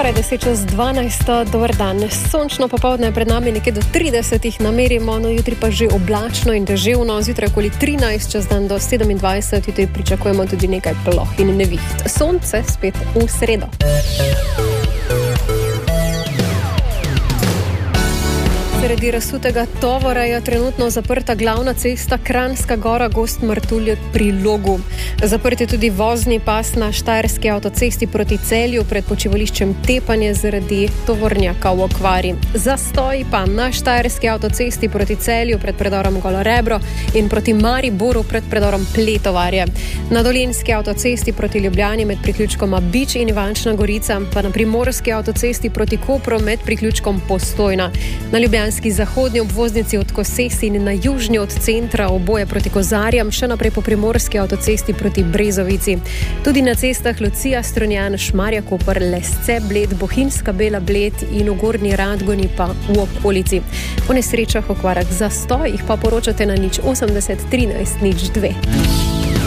Skoraj 10:12, dober dan. Sončno popoldne je pred nami, nekje do 30 namerimo, no jutri pa že oblačno in deževno, zjutraj okoli 13, čez dan do 27, jutri pričakujemo tudi nekaj ploh in neviht. Sonce spet v sredo. Zaradi razsutega tovora je trenutno zaprta glavna cesta Kranjska Gora Gozd-Martuljek pri Logu. Zaprt je tudi vozni pas na štajerski avtocesti proti Celju pred počivališčem Tepanje zaradi tovornjaka v okvari. Zastoj pa na štajerski avtocesti proti Celju pred predorom Golo Rebro in proti Mariboru pred predorom Pletovarje. Na dolenjski avtocesti proti Ljubljani med priključkoma Bič in Ivančna Gorica, pa na primorski avtocesti proti Kopru med priključkom Postojna. Na ljubljanski zahodni obvoznici od Kosesi in na južni od centra oboje proti Kozarjam, še naprej po primorski avtocesti proti Brezovici. Tudi na cestah Lucija, Strunjan, Šmarja, Koper, Lesce, Bled, Bohinjska Bela, Bled in v Gornji Radgoni pa v okolici. Po nesrečah, okvarah, zastojih pa poročate na 080 13 02.